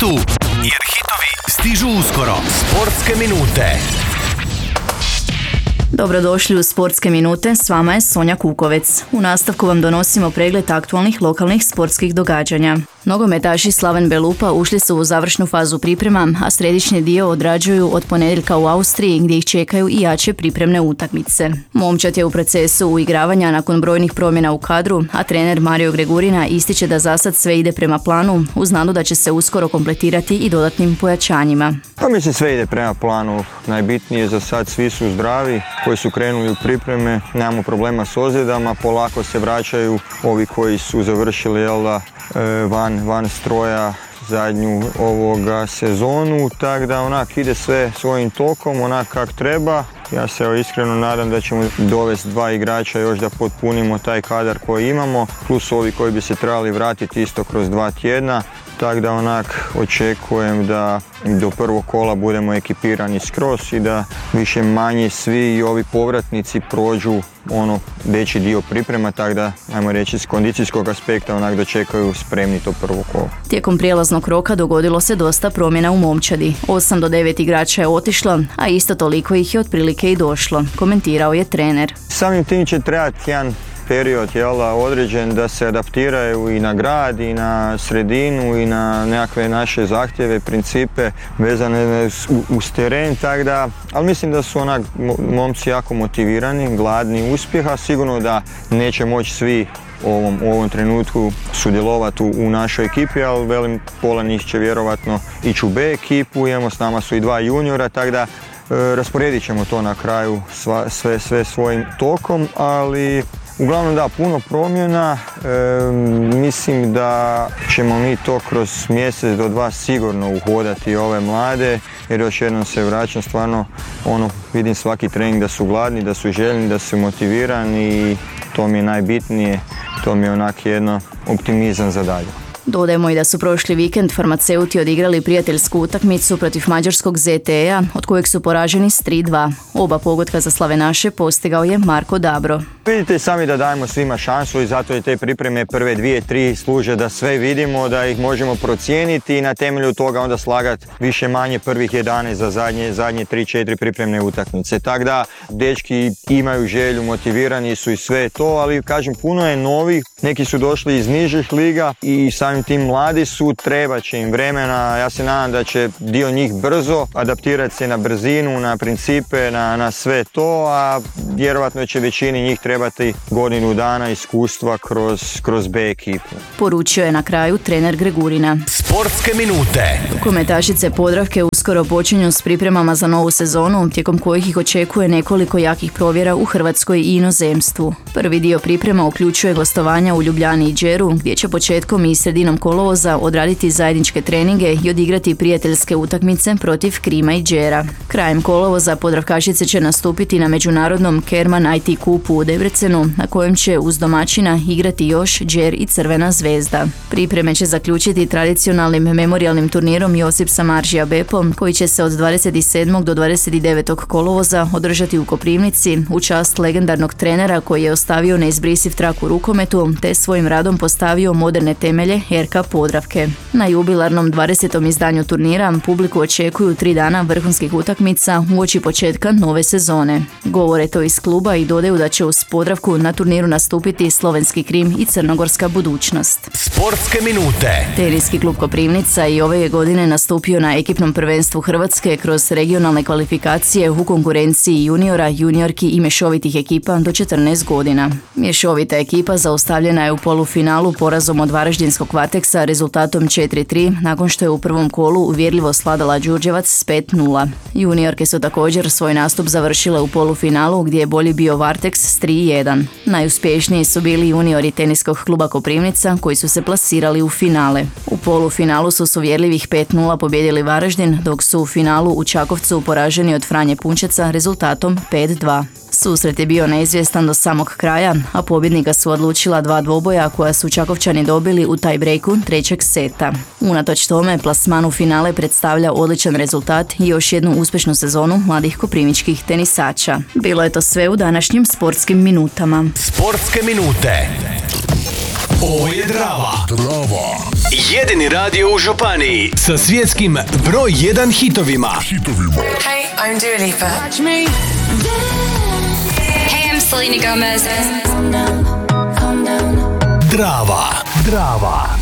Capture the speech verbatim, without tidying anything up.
tu, jer hitovi stižu uskoro. Sportske minute. Dobrodošli u Sportske minute, s vama je Sonja Kukovec. U nastavku vam donosimo pregled aktualnih lokalnih sportskih događanja. Nogometaši Slaven Belupa ušli su u završnu fazu priprema, a središnji dio odrađuju od ponedjeljka u Austriji, gdje ih čekaju i jače pripremne utakmice. Momčad je u procesu uigravanja nakon brojnih promjena u kadru, a trener Mario Gregurina ističe da zasad sve ide prema planu, uz nadu da će se uskoro kompletirati i dodatnim pojačanjima. Pa mislim sve ide prema planu. Najbitnije za sad svi su zdravi, koji su krenuli u pripreme, nemamo problema s ozljedama, polako se vraćaju ovi koji su završili jel da, van, van stroja zadnju ovoga sezonu, tako da onak ide sve svojim tokom, onak kak treba. Ja se evo, iskreno nadam da ćemo dovesti dva igrača još da potpunimo taj kadar koji imamo, plus ovi koji bi se trebali vratiti isto kroz dva tjedna. Tako da onak očekujem da do prvog kola budemo ekipirani skroz i da više manje svi i ovi povratnici prođu ono veći dio priprema, tako da ajmo reći s kondicijskog aspekta onak dočekaju spremni to prvo kolo. Tijekom prijelaznog roka dogodilo se dosta promjena u momčadi. osam do devet igrača je otišlo, a isto toliko ih je otprilike i došlo, komentirao je trener. Samim tim će trebati jedan period jel, određen da se adaptiraju i na grad i na sredinu i na nekakve naše zahtjeve, principe vezane uz teren, tako da, ali mislim da su onak momci jako motivirani, gladni uspjeha, sigurno da neće moći svi u ovom, u ovom trenutku sudjelovati u, u našoj ekipi, ali velim pola njih će vjerovatno ići u B ekipu, imamo s nama su i dva juniora, tako da e, rasporedit ćemo to na kraju sva, sve, sve svojim tokom, ali uglavnom da, puno promjena, e, mislim da ćemo mi to kroz mjesec do dva sigurno uhodati ove mlade, jer još jednom se vraćam, stvarno ono, vidim svaki trening da su gladni, da su željni, da su motivirani i to mi je najbitnije, to mi je onak jedno optimizam za dalje. Dodajemo i da su prošli vikend farmaceuti odigrali prijateljsku utakmicu protiv mađarskog Z T E-a, od kojeg su poraženi s tri dva. Oba pogotka za slavenaše postigao je Marko Dabro. Vidite sami da dajemo svima šansu i zato je te pripreme prve dvije, tri služe da sve vidimo, da ih možemo procijeniti i na temelju toga onda slagati više manje prvih jedanaest za zadnje, zadnje tri četiri pripremne utakmice. Tako da dečki imaju želju, motivirani su i sve to, ali kažem puno je novih, neki su došli iz nižih liga i samim tim mladi su, treba će im vremena, ja se nadam da će dio njih brzo adaptirati se na brzinu, na principe, na, na sve to, a vjerovatno će većini njih trebati godinu dana iskustva kroz, kroz B ekipu. Poručio je na kraju trener Gregurina. Sportske minute. Kometašice Podravke uskoro počinju s pripremama za novu sezonu, tijekom kojih ih očekuje nekoliko jakih provjera u Hrvatskoj i inozemstvu. Prvi dio priprema uključuje gostovanja u Ljubljani i Đeru, gdje će početkom i sredinom kolovoza odraditi zajedničke treninge i odigrati prijateljske utakmice protiv Krima i Đera. Krajem kolovoza Podravkašice će nastupiti na međunarodnom Kerman I T kupu u Debrecenu, na kojem će uz domaćina igrati još Đer i Crvena zvezda. Pripreme će zaključiti tradicionalnim memorijalnim turnirom Josip Samardžija Bepo, koji će se od dvadeset sedmog do dvadeset devetog kolovoza održati u Koprivnici u čast legendarnog trenera koji je ostavio neizbrisiv trak u rukometu te svojim radom postavio moderne temelje R K Podravke. Na jubilarnom dvadesetom izdanju turnira publiku očekuju tri dana vrhunskih utakmica uoči početka nove sezone. Govore to iz kluba i dodaju da će uz Podravku na turniru nastupiti Slovenski Krim i Crnogorska budućnost. Sportske minute. Teniski klub Koprivnica i ove je godine nastupio na ekipnom prvenstvu Hrvatske kroz regionalne kvalifikacije u konkurenciji juniora, juniorki i mješovitih ekipa do četrnaest godina. Mješovita ekipa zaustavljena je u polufinalu porazom od Varaždinskog Varteksa rezultatom četiri tri, nakon što je u prvom kolu uvjerljivo svladala Đurđevac s pet nula. Juniorke su također svoj nastup završile u polufinalu gdje je bolji bio Varteks s tri jedan. Najuspješniji su bili juniori teniskog kluba Koprivnica koji su se plasirali u finale. U polufinalu su s uvjerljivih pet nula pobjedili Varaždin, dok su u finalu u Čakovcu poraženi od Franje Punčeca rezultatom pet dva. Susret je bio neizvjestan do samog kraja, a pobjednika su odlučila dva dvoboja koja su Čakovčani dobili u tie-breaku trećeg seta. Unatoč tome, plasman u finale predstavlja odličan rezultat i još jednu uspješnu sezonu mladih koprivničkih tenisača. Bilo je to sve u današnjim sportskim minutama. Sportske minute. Ovo je Drava. Drava. Jedini radio u Županiji sa svjetskim broj jedan hitovima. Hey, I'm Dua Lipa. Hey, I'm Selena Gomez. Drava. Drava.